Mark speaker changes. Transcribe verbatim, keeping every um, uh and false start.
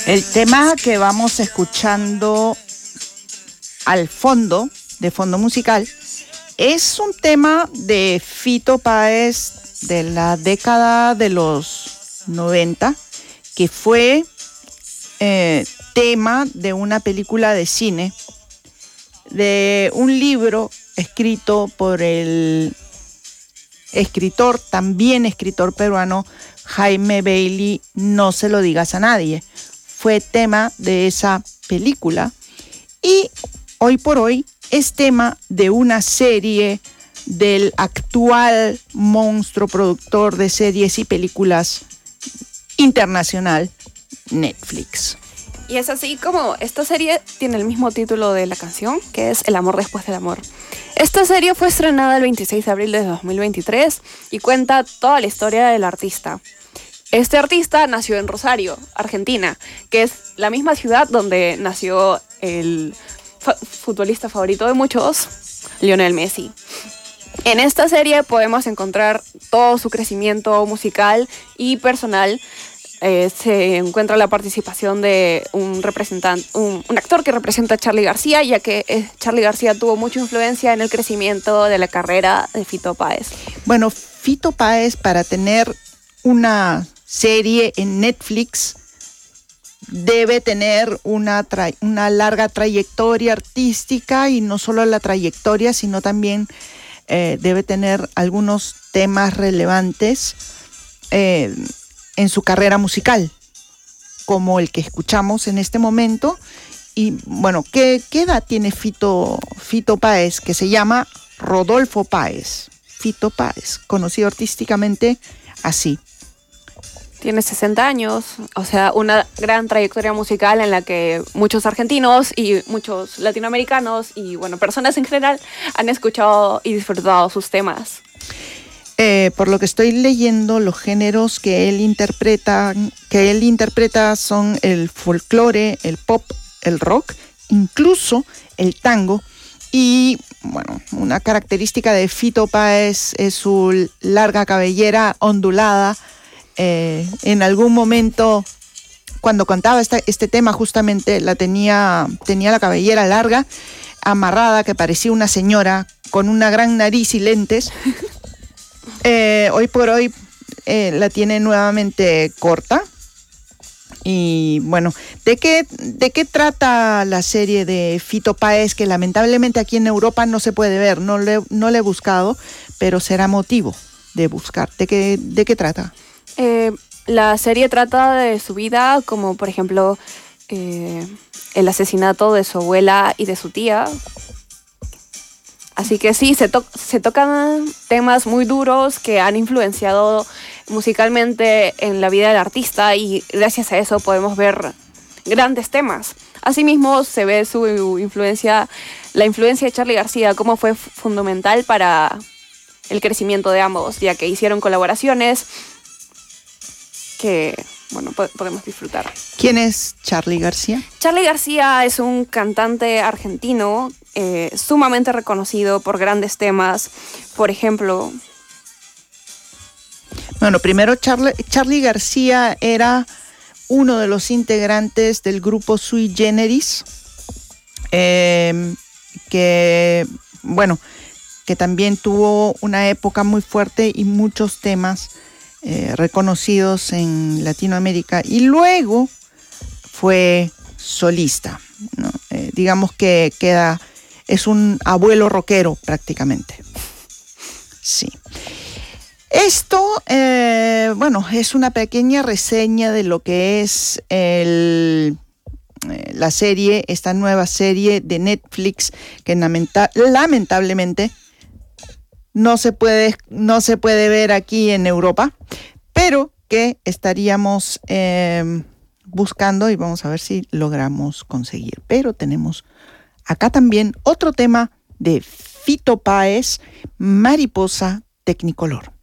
Speaker 1: El tema que vamos escuchando al fondo, de fondo musical, es un tema de Fito Páez de la década de los noventa, que fue eh, tema de una película de cine, de un libro escrito por el escritor, también escritor peruano, Jaime Bailey, No se lo digas a nadie. Fue tema de esa película y hoy por hoy es tema de una serie del actual monstruo productor de series y películas internacional, Netflix.
Speaker 2: Y es así como esta serie tiene el mismo título de la canción, que es El amor después del amor. Esta serie fue estrenada el veintiséis de abril de dos mil veintitrés y cuenta toda la historia del artista. Este artista nació en Rosario, Argentina, que es la misma ciudad donde nació el fa- futbolista favorito de muchos, Lionel Messi. En esta serie podemos encontrar todo su crecimiento musical y personal. Eh, se encuentra la participación de un representante, un, un actor que representa a Charly García, ya que eh, Charly García tuvo mucha influencia en el crecimiento de la carrera de Fito Páez.
Speaker 1: Bueno, Fito Páez, para tener una serie en Netflix, debe tener una, tra- una larga trayectoria artística, y no solo la trayectoria, sino también eh, debe tener algunos temas relevantes eh, en su carrera musical, como el que escuchamos en este momento. Y bueno, ¿qué, qué edad tiene Fito, Fito Páez? Que se llama Rodolfo Páez. Fito Páez, conocido artísticamente así.
Speaker 2: Tiene sesenta años, o sea, una gran trayectoria musical en la que muchos argentinos y muchos latinoamericanos y, bueno, personas en general han escuchado y disfrutado sus temas.
Speaker 1: Eh, por lo que estoy leyendo, los géneros que él interpreta, que él interpreta son el folclore, el pop, el rock, incluso el tango. Y bueno, una característica de Fito Páez es su larga cabellera ondulada. Eh, en algún momento, cuando cantaba este, este tema, justamente la tenía, tenía la cabellera larga, amarrada, que parecía una señora con una gran nariz y lentes. Eh, hoy por hoy eh, la tiene nuevamente corta. Y bueno, ¿de qué, ¿de qué trata la serie de Fito Páez? Que lamentablemente aquí en Europa no se puede ver, no le, no le he buscado, pero será motivo de buscar. ¿De qué, de qué trata?
Speaker 2: Eh, la serie trata de su vida, como por ejemplo eh, el asesinato de su abuela y de su tía. Así que sí, se, to- se tocan temas muy duros que han influenciado musicalmente en la vida del artista, y gracias a eso podemos ver grandes temas. Asimismo, se ve su influencia, la influencia de Charly García, cómo fue fundamental para el crecimiento de ambos, ya que hicieron colaboraciones que, bueno, po- podemos disfrutar.
Speaker 1: ¿Quién es Charly García?
Speaker 2: Charly García es un cantante argentino eh, sumamente reconocido por grandes temas. Por ejemplo...
Speaker 1: Bueno, primero Charly, Charly García era uno de los integrantes del grupo Sui Generis, eh, que, bueno, que también tuvo una época muy fuerte y muchos temas eh, reconocidos en Latinoamérica, y luego fue solista, ¿no? Eh, digamos que queda, es un abuelo rockero prácticamente. Sí. Esto, eh, bueno, es una pequeña reseña de lo que es el, eh, la serie, esta nueva serie de Netflix, que lamenta- lamentablemente no se puede, no se puede ver aquí en Europa, pero que estaríamos eh, buscando, y vamos a ver si logramos conseguir. Pero tenemos acá también otro tema de Fito Páez, Mariposa Tecnicolor.